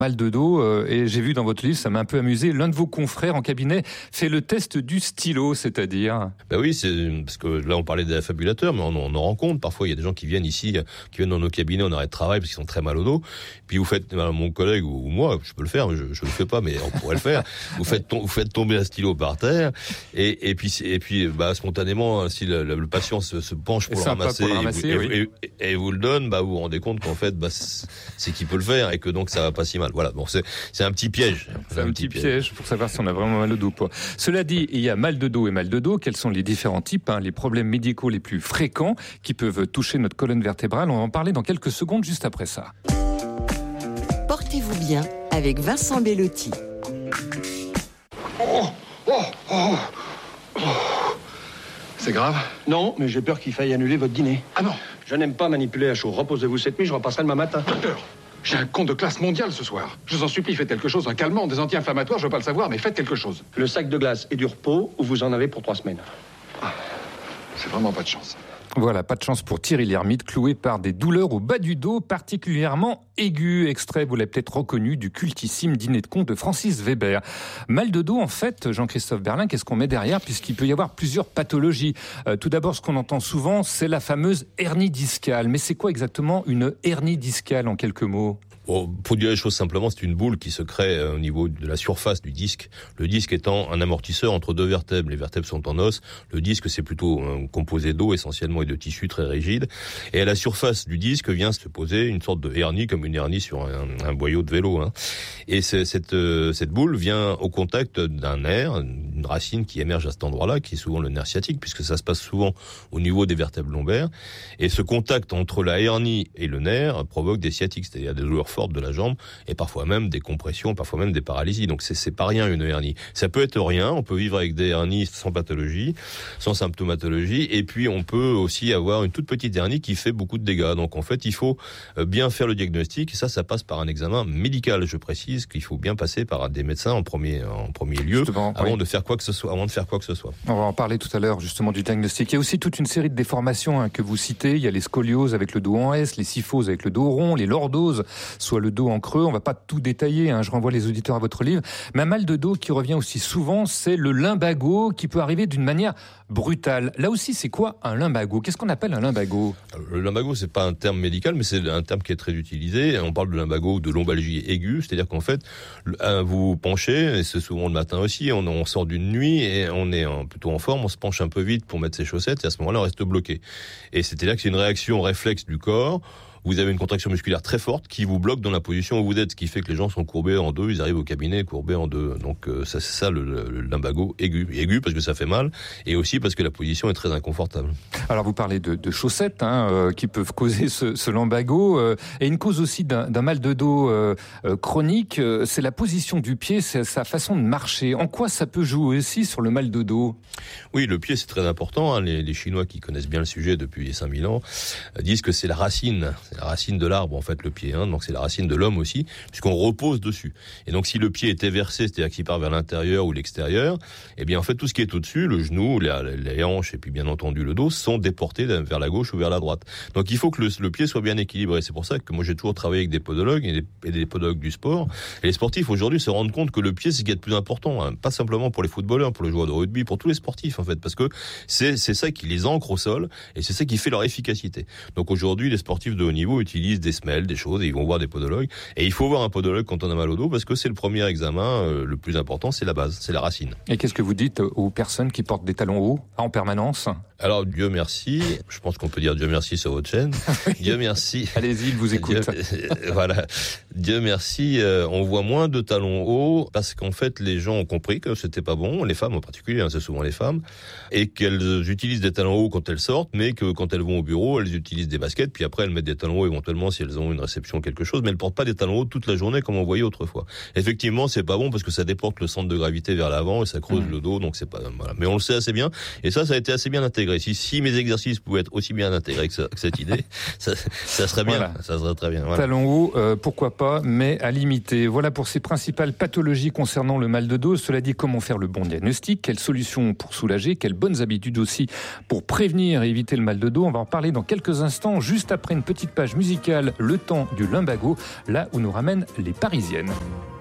Mal de dos, et j'ai vu dans votre livre, ça m'a un peu amusé, l'un de vos confrères en cabinet fait le test du stylo, c'est-à-dire... Ben oui, c'est parce que là on parlait des affabulateurs, mais on en rencontre. Parfois il y a des gens qui viennent ici, qui viennent dans nos cabinets en arrêt de travail parce qu'ils sont très mal au dos. Puis vous faites, mon collègue ou moi, je peux le faire, je le fais pas, mais on pourrait le faire. Vous faites tomber un stylo par terre, et puis spontanément, si le patient se penche pour le ramasser, et vous le donne, vous vous rendez compte qu'en fait, c'est qu'il peut le faire et que donc ça va pas si mal. Voilà, bon, c'est un petit piège. C'est un petit piège pour savoir si on a vraiment mal au dos. Cela dit, il y a mal de dos et mal de dos. Quels sont les différents types, les problèmes médicaux les plus fréquents qui peuvent toucher notre colonne vertébrale? On va en parler dans quelques secondes, juste après ça. Portez-vous bien avec Vincent Bellotti. C'est grave? Non, mais j'ai peur qu'il faille annuler votre dîner. Ah non. Je n'aime pas manipuler à chaud. Reposez-vous cette nuit, je repasserai demain matin. Docteur, j'ai un compte de classe mondiale ce soir. Je vous en supplie, faites quelque chose. Un calmant, des anti-inflammatoires, je veux pas le savoir, mais faites quelque chose. Le sac de glace et du repos, où vous en avez pour 3 semaines. C'est vraiment pas de chance. Voilà, pas de chance pour Thierry Lhermitte, cloué par des douleurs au bas du dos particulièrement aiguës. Extrait, vous l'avez peut-être reconnu, du cultissime dîner de con de Francis Weber. Mal de dos, en fait, Jean-Christophe Berlin, qu'est-ce qu'on met derrière, puisqu'il peut y avoir plusieurs pathologies. Tout d'abord, ce qu'on entend souvent, c'est la fameuse hernie discale. Mais c'est quoi exactement une hernie discale, en quelques mots ? Bon, pour dire les choses simplement, c'est une boule qui se crée au niveau de la surface du disque. Le disque étant un amortisseur entre deux vertèbres. Les vertèbres sont en os. Le disque, c'est plutôt composé d'eau essentiellement et de tissus très rigides. Et à la surface du disque vient se poser une sorte de hernie, comme une hernie sur un boyau de vélo. Et cette boule vient au contact d'un nerf, une racine qui émerge à cet endroit-là, qui est souvent le nerf sciatique, puisque ça se passe souvent au niveau des vertèbres lombaires. Et ce contact entre la hernie et le nerf provoque des sciatiques, c'est-à-dire des douleurs fortes de la jambe, et parfois même des compressions, parfois même des paralysies. Donc c'est pas rien une hernie. Ça peut être rien, on peut vivre avec des hernies sans pathologie, sans symptomatologie, et puis on peut aussi avoir une toute petite hernie qui fait beaucoup de dégâts. Donc en fait, il faut bien faire le diagnostic, et ça passe par un examen médical. Je précise qu'il faut bien passer par des médecins en premier lieu, justement, avant de faire quoi que ce soit. On va en parler tout à l'heure justement du diagnostic. Il y a aussi toute une série de déformations que vous citez. Il y a les scolioses avec le dos en S, les kyphoses avec le dos rond, les lordoses, soit le dos en creux. On va pas tout détailler, je renvoie les auditeurs à votre livre. Mais un mal de dos qui revient aussi souvent, c'est le lumbago, qui peut arriver d'une manière brutale. Là aussi, c'est quoi un lumbago? Qu'est-ce qu'on appelle un lumbago? Le lumbago, c'est pas un terme médical, mais c'est un terme qui est très utilisé. On parle de lumbago ou de lombalgie aiguë, c'est-à-dire qu'en fait, vous penchez, et c'est souvent le matin aussi, on sort d'une nuit et on est plutôt en forme, on se penche un peu vite pour mettre ses chaussettes, et à ce moment-là, on reste bloqué. Et c'est-à-dire que c'est une réaction réflexe du corps. Vous avez une contraction musculaire très forte qui vous bloque dans la position où vous êtes, ce qui fait que les gens sont courbés en deux, ils arrivent au cabinet courbés en deux. Donc ça, c'est ça le lumbago aigu. Aigu parce que ça fait mal, et aussi parce que la position est très inconfortable. Alors vous parlez de chaussettes qui peuvent causer ce lumbago, et une cause aussi d'un mal de dos chronique, c'est la position du pied, c'est sa façon de marcher. En quoi ça peut jouer aussi sur le mal de dos? Oui, le pied c'est très important. Les Chinois qui connaissent bien le sujet depuis 5000 ans disent que c'est la racine. C'est la racine de l'arbre, en fait, le pied. Donc c'est la racine de l'homme aussi, puisqu'on repose dessus. Et donc si le pied est éversé, c'est-à-dire qu'il part vers l'intérieur ou l'extérieur, eh bien en fait tout ce qui est au-dessus, le genou, les hanches et puis bien entendu le dos, sont déportés vers la gauche ou vers la droite. Donc il faut que le pied soit bien équilibré. C'est pour ça que moi j'ai toujours travaillé avec des podologues et des podologues du sport. Et les sportifs aujourd'hui se rendent compte que le pied c'est ce qui est le plus important, pas simplement pour les footballeurs, pour les joueurs de rugby, pour tous les sportifs en fait, parce que c'est ça qui les ancre au sol et c'est ça qui fait leur efficacité. Donc aujourd'hui les sportifs de haut niveau utilisent des semelles, des choses, et ils vont voir des podologues. Et il faut voir un podologue quand on a mal au dos, parce que c'est le premier examen, le plus important, c'est la base, c'est la racine. Et qu'est-ce que vous dites aux personnes qui portent des talons hauts en permanence? Alors, Dieu merci, je pense qu'on peut dire Dieu merci sur votre chaîne. Dieu merci. Allez-y, il vous écoute. Voilà. Dieu merci, on voit moins de talons hauts, parce qu'en fait, les gens ont compris que c'était pas bon, les femmes en particulier, c'est souvent les femmes, et qu'elles utilisent des talons hauts quand elles sortent, mais que quand elles vont au bureau, elles utilisent des baskets, puis après elles mettent des talons hauts éventuellement si elles ont une réception ou quelque chose, mais elles portent pas des talons hauts toute la journée comme on voyait autrefois. Effectivement, c'est pas bon parce que ça déporte le centre de gravité vers l'avant et ça creuse le dos, donc c'est pas, voilà. Mais on le sait assez bien, et ça a été assez bien intégré. intégrer. Si mes exercices pouvaient être aussi bien intégrés que cette idée, ça serait bien. Voilà. Ça serait très bien. Voilà. Talons hauts, pourquoi pas, mais à limiter. Voilà pour ces principales pathologies concernant le mal de dos. Cela dit, comment faire le bon diagnostic, quelles solutions pour soulager, quelles bonnes habitudes aussi pour prévenir et éviter le mal de dos. On va en parler dans quelques instants, juste après une petite page musicale, le temps du lumbago, là où nous ramènent les Parisiennes.